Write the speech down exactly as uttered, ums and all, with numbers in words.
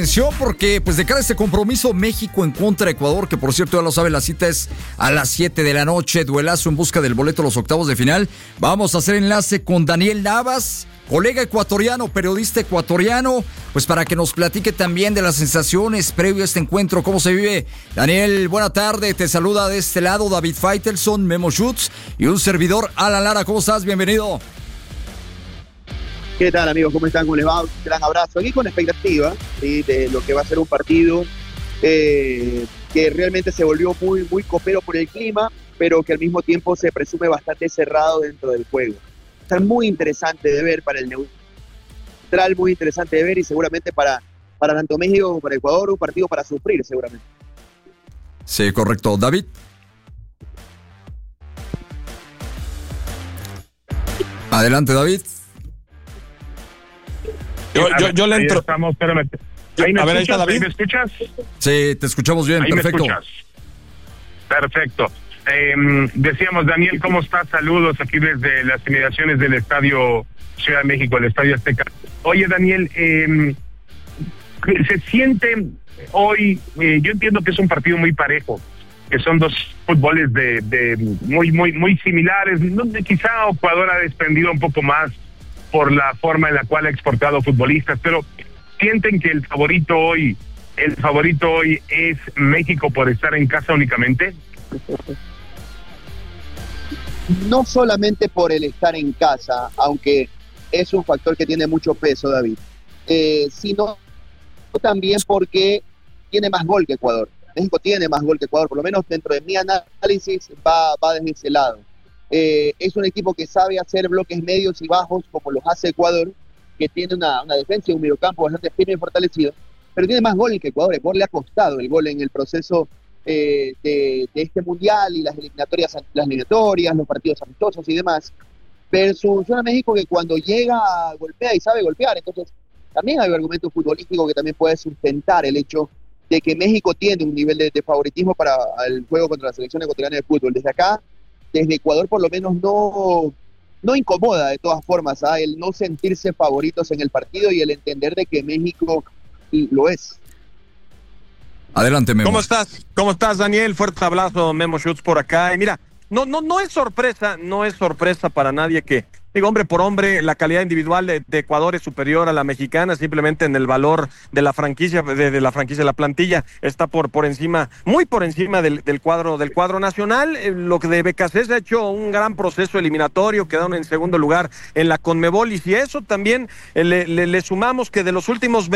Atención, porque pues de cara a este compromiso México en contra de Ecuador, que por cierto ya lo sabe, la cita es a las siete de la noche, duelazo en busca del boleto a los octavos de final. Vamos a hacer enlace con Daniel Navas, colega ecuatoriano, periodista ecuatoriano, pues para que nos platique también de las sensaciones previo a este encuentro, cómo se vive. Daniel, buena tarde, te saluda de este lado David Faitelson, Memo Schutz y un servidor, Alan Lara. ¿Cómo estás? Bienvenido. ¿Qué tal, amigos? ¿Cómo están? ¿Cómo les va? Un gran abrazo. Aquí con expectativa, ¿sí?, de lo que va a ser un partido eh, que realmente se volvió muy, muy copero por el clima, pero que al mismo tiempo se presume bastante cerrado dentro del juego. Está muy interesante de ver para el neutral, muy interesante de ver y seguramente para, para tanto México como para Ecuador, un partido para sufrir seguramente. Sí, correcto. David. Adelante, David. Yo, yo, yo le entro. Estamos, espérame. ¿Ahí me, a ver, ahí escuchas? está David. ¿Ahí me escuchas? Sí, te escuchamos bien, Ahí perfecto. me escuchas. Perfecto. Eh, decíamos, Daniel, ¿cómo estás? Saludos aquí desde las inmediaciones del Estadio Ciudad de México, el Estadio Azteca. Oye, Daniel, eh, se siente hoy, eh, yo entiendo que es un partido muy parejo, que son dos fútboles de, de muy, muy, muy similares, donde quizá Ecuador ha desprendido un poco más por la forma en la cual ha exportado futbolistas, pero sienten que el favorito hoy, el favorito hoy es México por estar en casa únicamente. No solamente por el estar en casa, aunque es un factor que tiene mucho peso, David, eh, sino también porque tiene más gol que Ecuador. México tiene más gol que Ecuador, por lo menos dentro de mi análisis va, va desde ese lado. Eh, es un equipo que sabe hacer bloques medios y bajos como los hace Ecuador, que tiene una, una defensa y un mediocampo bastante firme y fortalecido, pero tiene más gol que Ecuador. Ecuador le ha costado el gol en el proceso eh, de, de este mundial y las eliminatorias, las eliminatorias, los partidos amistosos y demás, versus una México que cuando llega golpea y sabe golpear. Entonces también hay un argumento futbolístico que también puede sustentar el hecho de que México tiene un nivel de, de favoritismo para el juego contra la selección ecuatoriana de fútbol. Desde acá, desde Ecuador por lo menos no, no incomoda de todas formas, ¿eh? El no sentirse favoritos en el partido y el entender de que México lo es. Adelante, Memo. ¿Cómo estás? ¿Cómo estás, Daniel? Fuerte abrazo, Memo Schutz por acá. Y mira, no, no, no es sorpresa, no es sorpresa para nadie que, digo, hombre por hombre, la calidad individual de, de Ecuador es superior a la mexicana, simplemente en el valor de la franquicia, de, de la franquicia, la plantilla está por, por encima, muy por encima del, del cuadro, del cuadro nacional. Eh, lo que de Becasés ha hecho un gran proceso eliminatorio, quedaron en segundo lugar en la Conmebol, y si a eso también eh, le, le, le sumamos que de los últimos